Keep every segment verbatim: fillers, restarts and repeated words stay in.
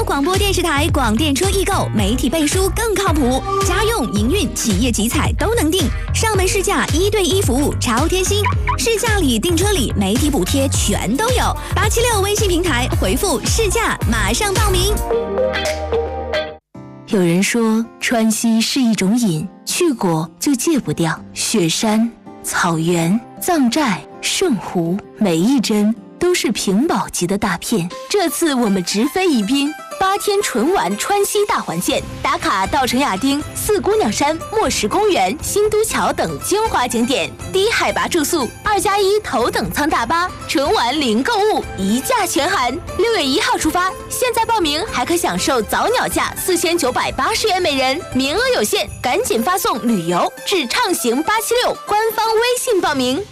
广播电视台广电车易购，媒体背书更靠谱，家用、营运、企业集采都能订，上门试驾一对一服务超贴心，试驾礼、订车礼、媒体补贴全都有。八七六微信平台回复试驾，马上报名。 有人说川西是一种瘾，去过就戒不掉。雪山、草原、藏寨、圣湖，每一帧都是屏保级的大片。这次我们直飞宜宾，八天纯玩川西大环线，打卡稻城亚丁、四姑娘山、莫石公园、新都桥等精华景点，低海拔住宿，二加一头等舱大巴，纯玩零购物，一价全含。六月一号出发，现在报名还可享受早鸟价四千九百八十元每人，名额有限，赶紧发送旅游至畅行八七六官方微信报名。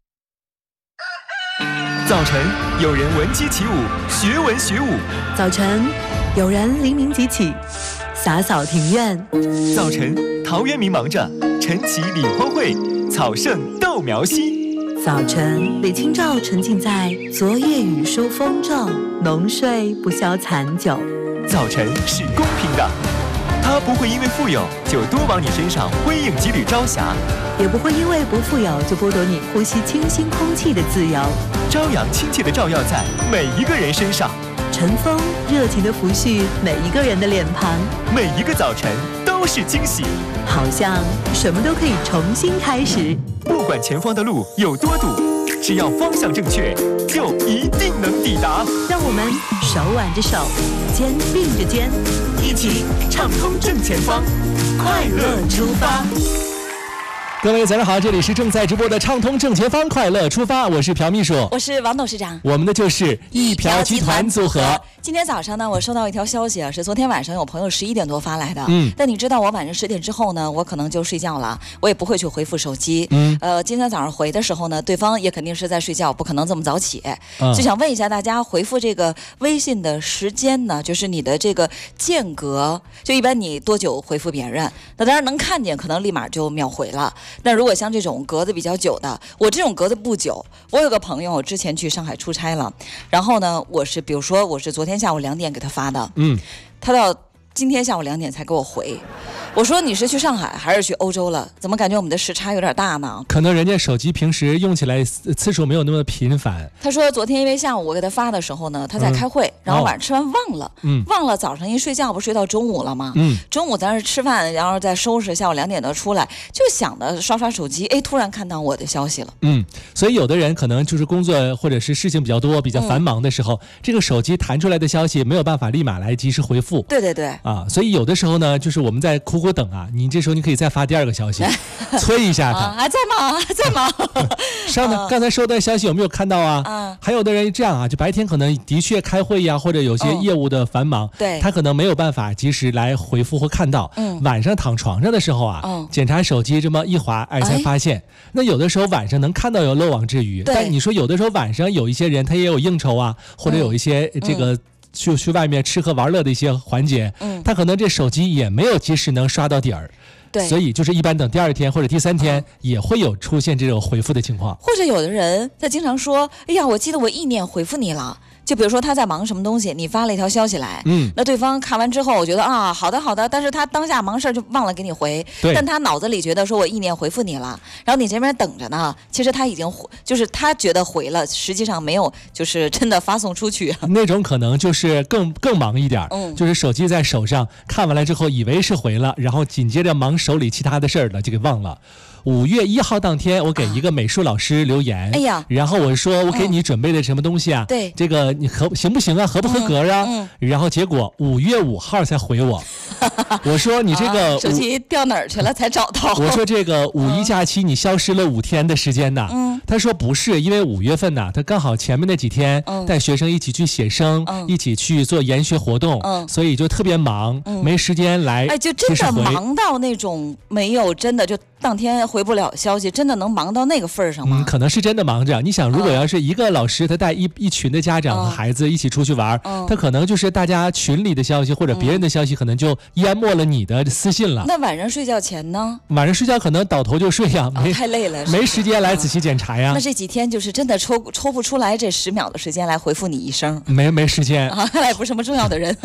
早晨，有人闻鸡起舞，学文学武； 早晨，有人黎明即起，洒扫庭院。 早晨，陶渊明忙着晨起理荒秽，草盛豆苗稀。 早晨，李清照沉浸在昨夜雨疏风骤，浓睡不消残酒。 早晨是公平的，它不会因为富有就多往你身上辉映几缕朝霞， 也不会因为不富有就剥夺你呼吸清新空气的自由。 朝阳亲切地照耀在每一个人身上， 晨风热情地拂去每一个人的脸庞， 每一个早晨都是惊喜， 好像什么都可以重新开始。 不管前方的路有多堵，只要方向正确，就一定能抵达。 让我们手挽着手，肩并着肩， 一起畅通正前方，快乐出发。 各位早上好，这里是正在直播的畅通正前方，快乐出发，我是朴秘书， 我是王董事长， 我们的就是一朴集团组合。 今天早上呢，我收到一条消息啊，是昨天晚上有朋友十一点多发来的。 嗯， 但你知道我晚上十点之后呢，我可能就睡觉了，我也不会去回复手机。 嗯， 呃，今天早上回的时候呢，对方也肯定是在睡觉，不可能这么早起。 嗯， 就想问一下大家，回复这个微信的时间呢，就是你的这个间隔，就一般你多久回复别人？那当然能看见，可能立马就秒回了。那如果像这种隔得比较久的，我这种隔得不久，我有个朋友之前去上海出差了，然后呢，我是比如说我是昨天下午两点给他发的， 嗯， 他到今天下午两点才给我回。我说你是去上海还是去欧洲了？怎么感觉我们的时差有点大呢？ 可能人家手机平时用起来次数没有那么频繁。 他说昨天因为下午我给他发的时候呢，他在开会，嗯、然后晚上吃完忘了， 嗯， 忘了早上一睡觉不睡到中午了吗？ 嗯， 中午在那吃饭，然后再收拾，下午两点多出来，就想着刷刷手机，哎，突然看到我的消息了。 嗯，所以有的人可能就是工作或者是事情比较多、比较繁忙的时候，嗯、这个手机弹出来的消息没有办法立马来及时回复。 对对对。 啊，所以有的时候呢，就是我们在苦苦等啊，你这时候你可以再发第二个消息，催一下他。 啊，还在忙，还在忙。 上呢，刚才收到消息有没有看到啊？ 嗯。 还有的人这样啊，就白天可能的确开会呀，或者有些业务的繁忙， 嗯、对， 他可能没有办法及时来回复或看到。 嗯。 晚上躺床上的时候啊， 嗯、 检查手机这么一划，哎，才发现。哎、那有的时候晚上能看到有漏网之鱼，但你说有的时候晚上有一些人他也有应酬啊，或者有一些这个。嗯去去外面吃喝玩乐的一些环节， 嗯， 他可能这手机也没有及时能刷到底儿， 对， 所以就是一般等第二天或者第三天也会有出现这种回复的情况。 或者有的人他经常说，哎呀，我记得我意念回复你了。就比如说他在忙什么东西，你发了一条消息来， 嗯， 那对方看完之后，我觉得啊，好的好的，但是他当下忙事就忘了给你回， 对， 但他脑子里觉得说我意念回复你了，然后你这边等着呢，其实他已经就是他觉得回了，实际上没有，就是真的发送出去。 那种可能就是更更忙一点， 嗯， 就是手机在手上看完了之后，以为是回了，然后紧接着忙手里其他的事儿了，就给忘了。五月一号当天，我给一个美术老师留言， 哎呀， 然后我说我给你准备的什么东西啊？ 对， 这个你合行不行啊？合不合格啊？ 嗯， 然后结果五月五号才回我，我说你这个、 啊、手机掉哪儿去了才找到？ 我说这个五一假期你消失了五天的时间呢？ 嗯， 他说不是，因为五月份呢，他刚好前面那几天带学生一起去写生， 嗯、 一起去做研学活动， 嗯， 所以就特别忙， 嗯、 没时间来。 哎，就真的忙到那种没有真的就当天回不了消息，真的能忙到那个份儿上吗？ 嗯，可能是真的忙着。你想，如果要是一个老师，他带一一群的家长和孩子一起出去玩， 嗯、 他可能就是大家群里的消息或者别人的消息，可能就淹没了你的私信了。 那晚上睡觉前呢？ 晚上睡觉可能倒头就睡呀，没、 哦、太累了， 没时间来仔细检查呀。 那这几天就是真的抽抽不出来这十秒的时间来回复你一声， 没没时间啊，看来不是什么重要的人。